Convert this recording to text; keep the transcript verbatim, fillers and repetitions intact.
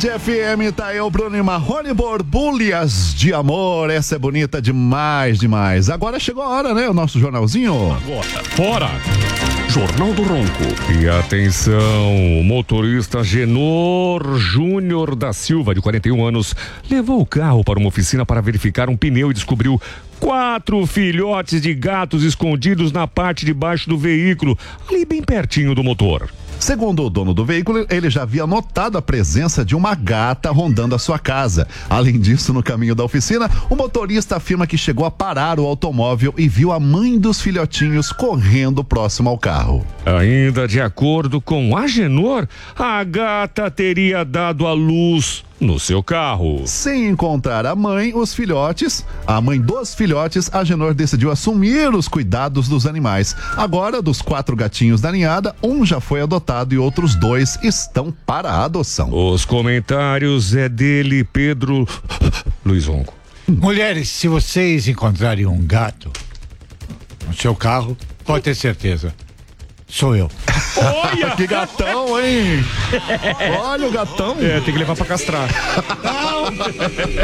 Band F M, tá aí o Bruno e Marrone, Borbulhas de Amor. Essa é bonita demais, demais. Agora chegou a hora, né? O nosso jornalzinho. Agora, fora! Jornal do Ronco. E atenção, o motorista Genor Júnior da Silva, de quarenta e um anos, levou o carro para uma oficina para verificar um pneu e descobriu quatro filhotes de gatos escondidos na parte de baixo do veículo, ali bem pertinho do motor. Segundo o dono do veículo, ele já havia notado a presença de uma gata rondando a sua casa. Além disso, no caminho da oficina, o motorista afirma que chegou a parar o automóvel e viu a mãe dos filhotinhos correndo próximo ao carro. Ainda de acordo com a Genor, a gata teria dado à luz no seu carro. Sem encontrar a mãe, os filhotes, a mãe dos filhotes, a Genor decidiu assumir os cuidados dos animais. Agora, dos quatro gatinhos da ninhada, um já foi adotado e outros dois estão para a adoção. Os comentários é dele, Pedro Luiz Ronco. Mulheres, se vocês encontrarem um gato no seu carro, pode ter certeza, sou eu. Olha que gatão, hein? Olha o gatão. É, tem que levar pra castrar.